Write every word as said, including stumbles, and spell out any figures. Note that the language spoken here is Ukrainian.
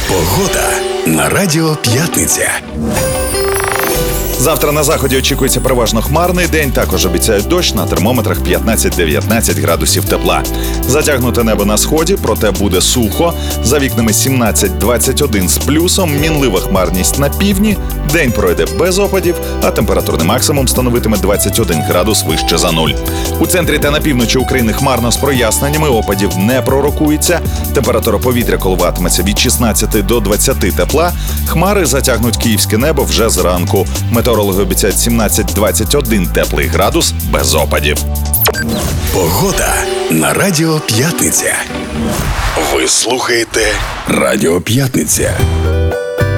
Погода на Радіо П'ятниця. Завтра на заході очікується переважно хмарний день. Також обіцяють дощ, на термометрах п'ятнадцять-дев'ятнадцять градусів тепла. Затягнуте небо на сході, проте буде сухо. За вікнами сімнадцять-двадцять один з плюсом, мінлива хмарність на півдні. День пройде без опадів, а температурний максимум становитиме двадцять один градус вище за нуль. У центрі та на півночі України хмарно з проясненнями, опадів не пророкується. Температура повітря коливатиметься від шістнадцяти до двадцяти тепла. Хмари затягнуть київське небо вже зранку. Метеорологи обіцяють сімнадцять-двадцять один теплий градус без опадів. Погода на Радіо П'ятниця. Ви слухаєте Радіо П'ятниця.